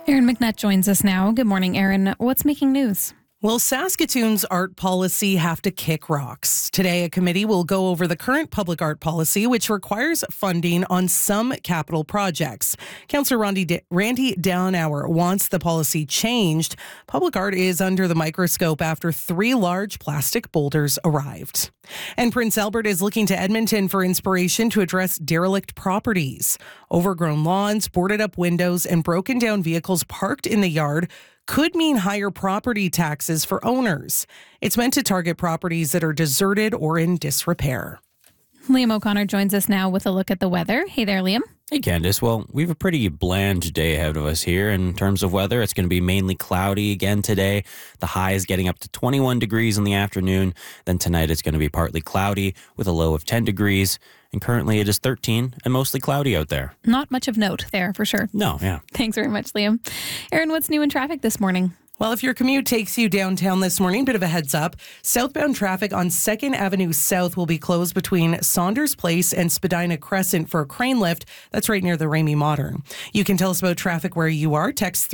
Aaron McNutt joins us now. Good morning, Aaron. What's making news? Will Saskatoon's art policy have to kick rocks? Today, a committee will go over the current public art policy, which requires funding on some capital projects. Councillor Randy Downhour wants the policy changed. Public art is under the microscope after 3 large plastic boulders arrived. And Prince Albert is looking to Edmonton for inspiration to address derelict properties. Overgrown lawns, boarded up windows, and broken down vehicles parked in the yard could mean higher property taxes for owners. It's meant to target properties that are deserted or in disrepair. Liam O'Connor joins us now with a look at the weather. Hey there, Liam. Hey, Candice. Well, we have a pretty bland day ahead of us here in terms of weather. It's going to be mainly cloudy again today. The high is getting up to 21 degrees in the afternoon. Then tonight it's going to be partly cloudy with a low of 10 degrees. And currently it is 13 and mostly cloudy out there. Not much of note there for sure. No, yeah. Thanks very much, Liam. Aaron, what's new in traffic this morning? Well, if your commute takes you downtown this morning, bit of a heads up. Southbound traffic on 2nd Avenue South will be closed between Saunders Place and Spadina Crescent for a crane lift. That's right near the Ramey Modern. You can tell us about traffic where you are. Text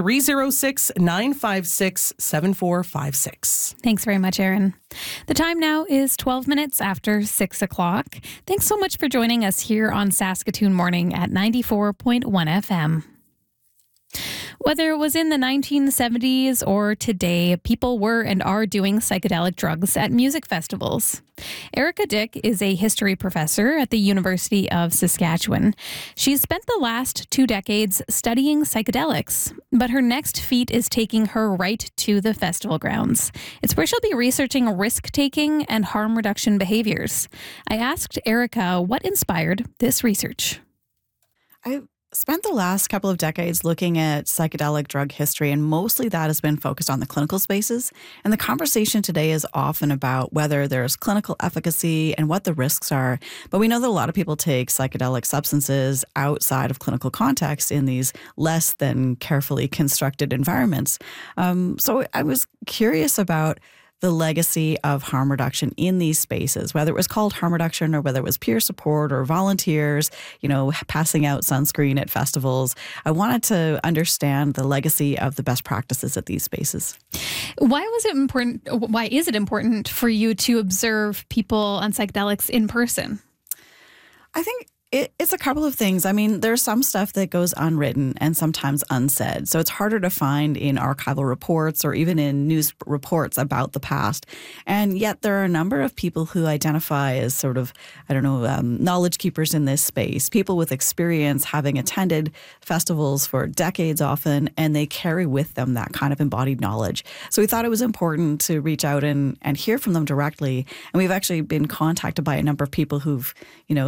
306-956-7456. Thanks very much, Aaron. The time now is 12 minutes after 6 o'clock. Thanks so much for joining us here on Saskatoon Morning at 94.1 FM. Whether it was in the 1970s or today, people were and are doing psychedelic drugs at music festivals. Erica Dick is a history professor at the University of Saskatchewan. She's spent the last 2 decades studying psychedelics, but her next feat is taking her right to the festival grounds. It's where she'll be researching risk-taking and harm reduction behaviors. I asked Erica what inspired this research. I spent the last couple of decades looking at psychedelic drug history, and mostly that has been focused on the clinical spaces. And the conversation today is often about whether there's clinical efficacy and what the risks are. But we know that a lot of people take psychedelic substances outside of clinical context in these less than carefully constructed environments. So I was curious about the legacy of harm reduction in these spaces, whether it was called harm reduction or whether it was peer support or volunteers, passing out sunscreen at festivals. I wanted to understand the legacy of the best practices at these spaces. Why is it important for you to observe people on psychedelics in person? I think it's a couple of things. I mean, there's some stuff that goes unwritten and sometimes unsaid. So it's harder to find in archival reports or even in news reports about the past. And yet there are a number of people who identify as sort of, knowledge keepers in this space, people with experience having attended festivals for decades often, and they carry with them that kind of embodied knowledge. So we thought it was important to reach out and hear from them directly. And we've actually been contacted by a number of people who've,